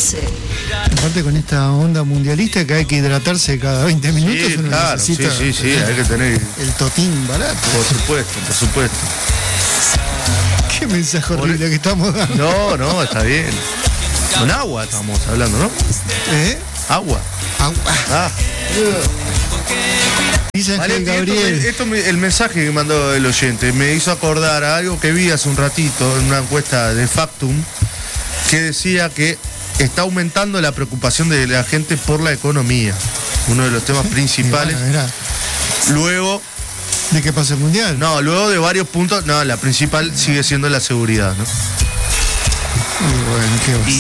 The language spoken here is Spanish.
15. Aparte con esta onda mundialista que hay que hidratarse cada 20 minutos, Sí, uno claro, necesita sí, hay que tener, el totín barato. por supuesto. Qué mensaje horrible que estamos dando. No, está bien. Con agua estamos hablando, ¿no? Agua. Dice Ángel Valentín, Gabriel. el mensaje que mandó el oyente me hizo acordar a algo que vi hace un ratito en una encuesta de Factum que decía que está aumentando la preocupación de la gente por la economía. Uno de los temas principales. Luego ¿de qué pasa el mundial? No, luego de varios puntos, no, la principal sigue siendo la seguridad, ¿no? Y bueno,